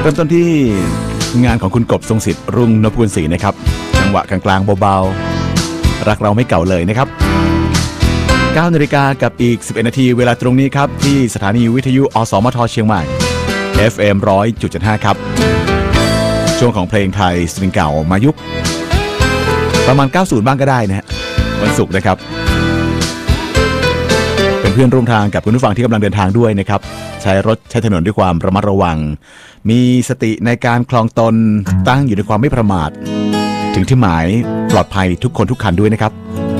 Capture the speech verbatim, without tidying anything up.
เริ่มต้นที่งานของคุณกบทรงสิทธิ์รุ่งนพกุลศรีนะครับจังหวะกลางๆเบาๆรักเราไม่เก่าเลยนะครับเก้านาฬิกากับอีกสิบเอ็ดนาทีเวลาตรงนี้ครับที่สถานีวิทยุอสมทเชียงใหม่ เอฟ เอ็ม หนึ่งร้อยจุดเจ็ดห้า ครับช่วงของเพลงไทยสตริงเก่ามายุคประมาณเก้าสิบบ้างก็ได้นะฮะวันศุกร์นะครับเป็นเพื่อนร่วมทางกับคุณผู้ฟังที่กำลังเดินทางด้วยนะครับใช้รถใช้ถนนด้วยความระมัดระวังมีสติในการคลองตนตั้งอยู่ในความไม่ประมาทถึงที่หมายปลอดภัยทุกคนทุกคันด้วยนะครับ